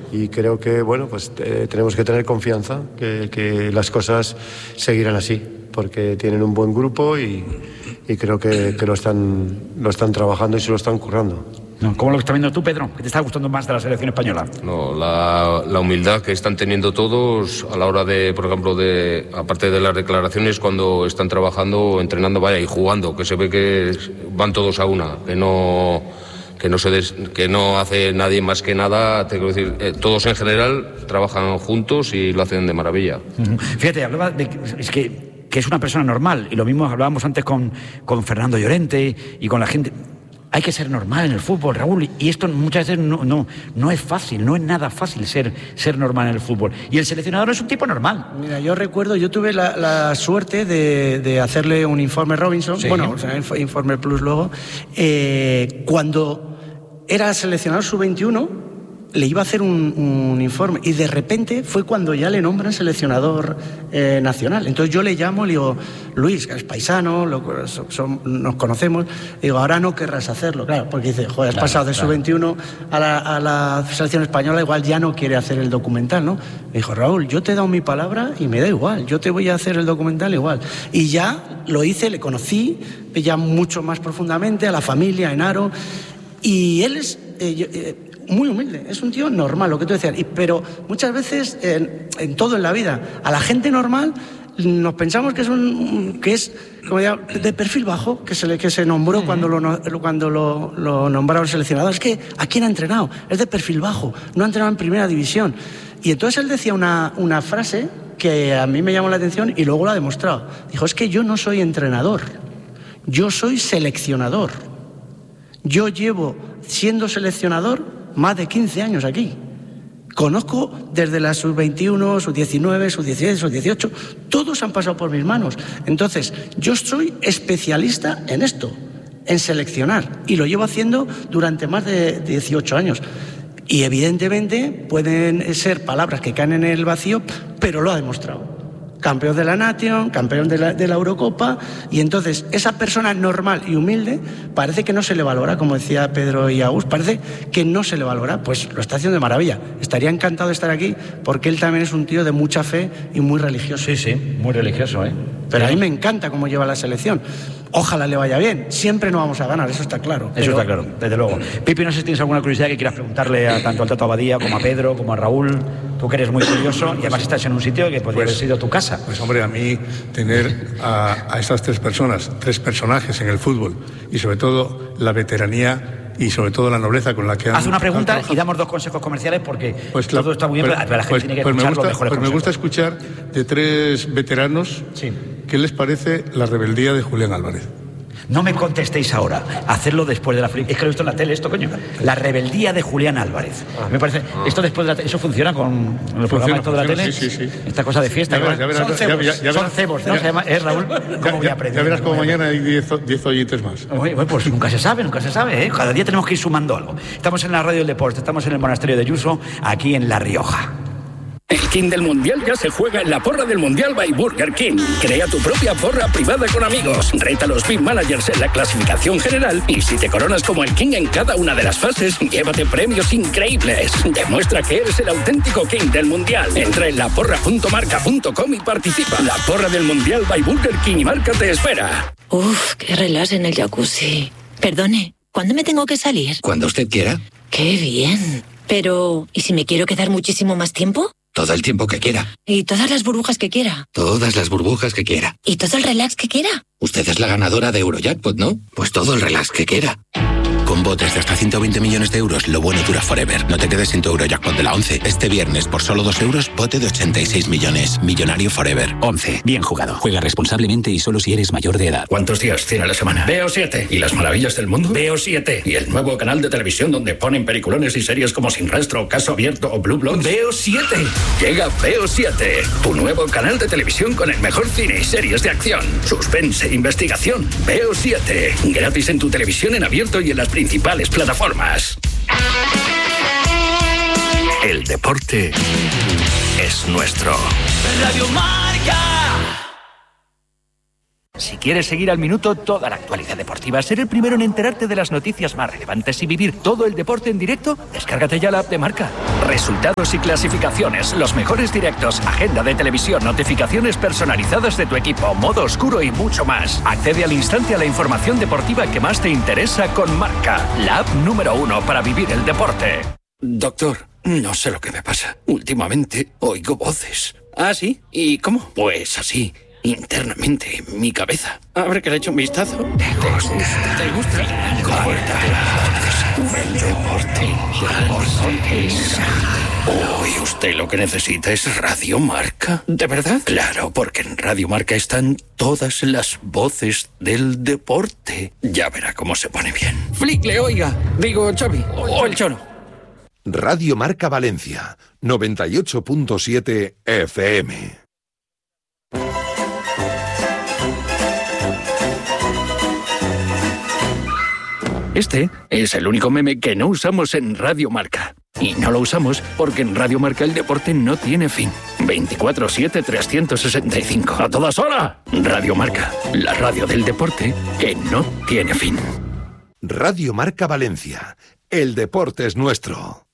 y creo que bueno, pues tenemos que tener confianza que las cosas seguirán así, porque tienen un buen grupo y creo que lo están trabajando y se lo están currando. ¿Cómo lo estás viendo tú, Pedro? ¿Qué te está gustando más de la selección española? No, la humildad que están teniendo todos a la hora de, por ejemplo, aparte de las declaraciones, cuando están trabajando, entrenando, y jugando, que se ve que van todos a una, que no hace nadie más que nada. Te quiero decir, todos en general trabajan juntos y lo hacen de maravilla. Fíjate, hablaba de que es una persona normal, y lo mismo hablábamos antes con Fernando Llorente y con la gente. Hay que ser normal en el fútbol, Raúl, y esto muchas veces no es fácil, no es nada fácil ser normal en el fútbol. Y el seleccionador es un tipo normal. Mira, yo tuve la suerte de hacerle un informe Robinson, sí. Bueno, o sea, informe Plus luego, cuando era seleccionador sub-21, le iba a hacer un informe, y de repente fue cuando ya le nombran seleccionador nacional. Entonces yo le llamo, le digo, Luis, es paisano, nos conocemos, digo, ahora no querrás hacerlo, claro, porque dice, joder, has pasado de sub-21 a la selección española, igual ya no quiere hacer el documental, ¿no? Me dijo, Raúl, yo te he dado mi palabra y me da igual, yo te voy a hacer el documental igual. Y ya lo hice, le conocí ya mucho más profundamente, a la familia, a Enaro, y él es muy humilde, es un tío normal, lo que tú decías, pero muchas veces en todo en la vida, a la gente normal nos pensamos que es como ya, de perfil bajo, que se nombró cuando lo nombraron seleccionador. Es que ¿a quién ha entrenado? Es de perfil bajo, no ha entrenado en primera división. Y entonces él decía una frase que a mí me llamó la atención y luego lo ha demostrado. Dijo, es que yo no soy entrenador, yo soy seleccionador. Yo llevo siendo seleccionador más de 15 años aquí. Conozco desde la sub-21, sub-19, sub-17, sub-18, todos han pasado por mis manos. Entonces, yo soy especialista en esto, en seleccionar, y lo llevo haciendo durante más de 18 años. Y evidentemente pueden ser palabras que caen en el vacío, pero lo ha demostrado. Campeón de la Nation, campeón de la Eurocopa, y entonces esa persona normal y humilde parece que no se le valora, como decía Pedro y Agus, parece que no se le valora, pues lo está haciendo de maravilla. Estaría encantado de estar aquí porque él también es un tío de mucha fe y muy religioso. Sí, muy religioso, Pero a mí me encanta cómo lleva la selección. Ojalá le vaya bien. Siempre no vamos a ganar, eso está claro. Eso está claro, desde luego. Pipi, no sé si tienes alguna curiosidad que quieras preguntarle tanto al Tato Abadía como a Pedro, como a Raúl. Tú que eres muy curioso y además estás en un sitio que podría haber sido tu casa. Pues hombre, a mí tener a estas tres personajes en el fútbol, y sobre todo la veteranía y sobre todo la nobleza con la que han... Haz una pregunta y damos 2 consejos comerciales porque todo está muy bien, pero la gente tiene que escuchar los mejores consejos. Me gusta escuchar de 3 veteranos, ¿qué les parece la rebeldía de Julián Álvarez? No me contestéis ahora, hacerlo después de la... Es que lo he visto en la tele esto, coño. La rebeldía de Julián Álvarez. Me parece... Esto después de la tele... ¿Eso funciona con el programa de la tele? Sí. Esta cosa de fiesta. Son cebos, ¿no? Se llama... Raúl, ¿cómo voy a aprender? Ya verás como mañana hay 10 oyentes más. Bueno, pues nunca se sabe, ¿eh? Cada día tenemos que ir sumando algo. Estamos en la Radio del Deporte, estamos en el Monasterio de Yuso, aquí en La Rioja. El King del Mundial ya se juega en la porra del Mundial by Burger King. Crea tu propia porra privada con amigos. Reta a los Big Managers en la clasificación general. Y si te coronas como el King en cada una de las fases, llévate premios increíbles. Demuestra que eres el auténtico King del Mundial. Entra en laporra.marca.com y participa. La porra del Mundial by Burger King y Marca te espera. Uf, qué relax en el jacuzzi. Perdone, ¿cuándo me tengo que salir? Cuando usted quiera. Qué bien. Pero, ¿y si me quiero quedar muchísimo más tiempo? Todo el tiempo que quiera. ¿Y todas las burbujas que quiera? Todas las burbujas que quiera. ¿Y todo el relax que quiera? Usted es la ganadora de Eurojackpot, ¿no? Pues todo el relax que quiera. Con botes de hasta 120 millones de euros, lo bueno dura forever. No te quedes sin tu Eurojackpot de la 11. Este viernes, por solo 2 euros, bote de 86 millones. Millonario forever. 11. Bien jugado. Juega responsablemente y solo si eres mayor de edad. ¿Cuántos días tiene la semana? Veo 7. ¿Y las maravillas del mundo? Veo 7. ¿Y el nuevo canal de televisión donde ponen peliculones y series como Sin Rastro, Caso Abierto o Blue Bloods? Veo 7. Llega Veo 7. Tu nuevo canal de televisión con el mejor cine y series de acción, suspense, investigación. Veo 7. Gratis en tu televisión en abierto y en las principales plataformas. El deporte es nuestro. Radio Marca. Si quieres seguir al minuto toda la actualidad deportiva, ser el primero en enterarte de las noticias más relevantes y vivir todo el deporte en directo, descárgate ya la app de Marca. Resultados y clasificaciones, los mejores directos, agenda de televisión, notificaciones personalizadas de tu equipo, modo oscuro y mucho más. Accede al instante a la información deportiva que más te interesa con Marca, la app número 1 para vivir el deporte. Doctor, no sé lo que me pasa. Últimamente oigo voces. ¿Ah, sí? ¿Y cómo? Pues así. Internamente, en mi cabeza. A ver que le echo un vistazo. ¿Te gusta? Uy, usted lo que necesita es Radio Marca. ¿De verdad? Claro, porque en Radio Marca están todas las voces del deporte. Ya verá cómo se pone bien. Flickle, oiga. Digo, Xavi. O el Chono. Radio Marca Valencia, 98.7 FM. Este es el único meme que no usamos en Radio Marca. Y no lo usamos porque en Radio Marca el deporte no tiene fin. 24/7, 365. ¡A todas horas! Radio Marca, la radio del deporte que no tiene fin. Radio Marca Valencia. El deporte es nuestro.